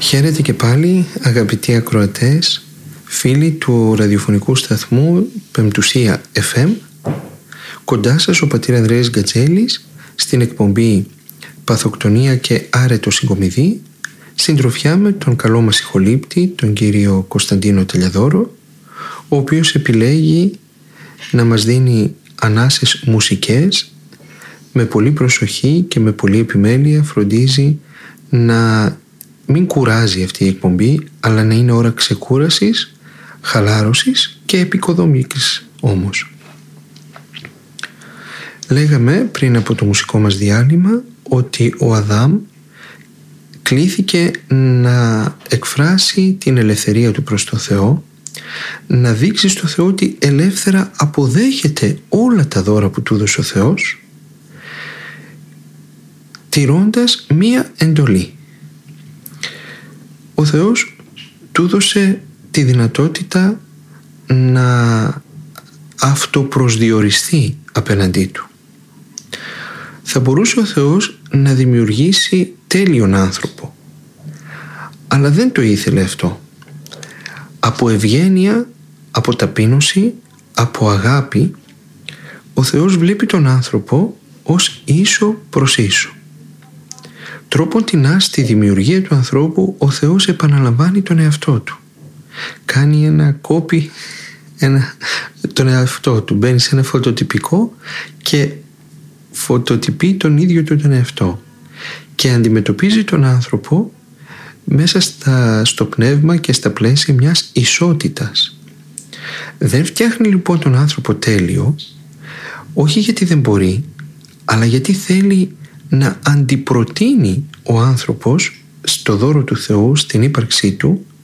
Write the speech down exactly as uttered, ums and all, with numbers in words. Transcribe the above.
Χαίρετε και πάλι, αγαπητοί ακροατές, φίλοι του ραδιοφωνικού σταθμού Πεμπτουσία εφ εμ. Κοντά σας ο πατήρ Ανδρέας Γκατζέλης στην εκπομπή Παθοκτονία και Άρετο Συγκομιδή, συντροφιά με τον καλό μας ηχολήπτη, τον κύριο Κωνσταντίνο Τελιαδόρο, ο οποίος επιλέγει να μας δίνει ανάσες μουσικές. Με πολύ προσοχή και με πολύ επιμέλεια φροντίζει να μην κουράζει αυτή η εκπομπή, αλλά να είναι ώρα ξεκούρασης, χαλάρωσης και επικοδομής όμως. Λέγαμε πριν από το μουσικό μας διάλειμμα ότι ο Αδάμ κλήθηκε να εκφράσει την ελευθερία του προς το Θεό, να δείξει στο Θεό ότι ελεύθερα αποδέχεται όλα τα δώρα που του έδωσε ο Θεός, τηρώντας μία εντολή. Ο Θεός του έδωσε τη δυνατότητα να αυτοπροσδιοριστεί απέναντί του. Θα μπορούσε ο Θεός να δημιουργήσει τέλειον άνθρωπο, αλλά δεν το ήθελε αυτό. Από ευγένεια, από ταπείνωση, από αγάπη, ο Θεός βλέπει τον άνθρωπο ως ίσο προς ίσο. Τρόπον τεινά στη δημιουργία του ανθρώπου ο Θεός επαναλαμβάνει τον εαυτό του. Κάνει ένα κόπι ένα, τον εαυτό του. Μπαίνει σε ένα φωτοτυπικό και φωτοτυπεί τον ίδιο του τον εαυτό. Και αντιμετωπίζει τον άνθρωπο μέσα στα, στο πνεύμα και στα πλαίσια μιας ισότητας. Δεν φτιάχνει λοιπόν τον άνθρωπο τέλειο, όχι γιατί δεν μπορεί, αλλά γιατί θέλει να αντιπροτείνει ο άνθρωπος στο δώρο του Θεού, στην ύπαρξή του,